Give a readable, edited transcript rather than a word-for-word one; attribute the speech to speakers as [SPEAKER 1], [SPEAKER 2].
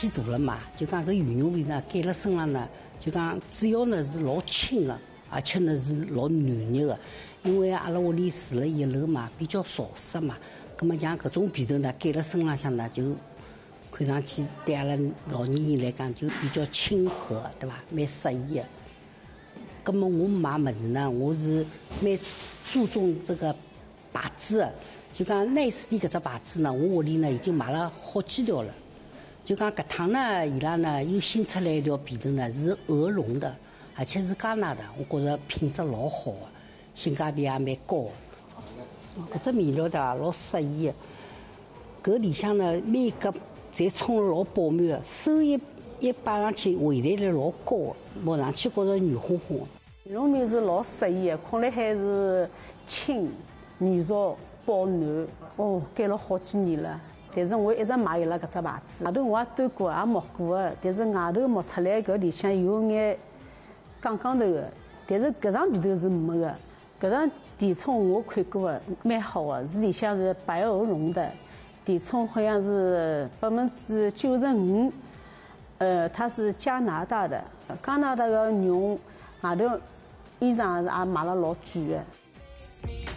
[SPEAKER 1] 纪大了嘛，就讲搿羽绒被呢盖辣身上呢，就讲主要呢是老轻的，而且呢是老暖热的。因为阿拉屋里住了一楼嘛，比较潮湿嘛，葛么像搿种被头呢盖辣身浪向呢，就看上去对阿拉老年人来讲就比较亲和，对伐？蛮适宜的。葛么我买物事呢，我是蛮注重这个牌子的，就讲奈斯蒂搿只牌子呢，我屋里呢已经买了好几条了。就讲搿趟呢，伊拉呢又新出来一条被头呢，是鹅绒的，而且是加拿大，我觉着品质老好的，性价比也蛮高的。搿只面料的老适宜的，搿里向呢每格侪冲了老饱满的，手一摆上去，回弹率老高的，摸上去觉着软烘烘的。
[SPEAKER 2] 羽绒棉是老适宜的，困辣海是轻、软熟、保暖。哦，盖了好几年了。但是我一直买伊拉搿只牌子，外头我也端过，也摸过的，但是外头摸出来搿里向有眼杠杠头的，但是搿张被头是没的。搿张底冲我看过的，蛮好的，是里向是白鹅绒的，底冲好像是95%，它是加拿大的，加拿大的羽绒外头衣裳也买了老贵的。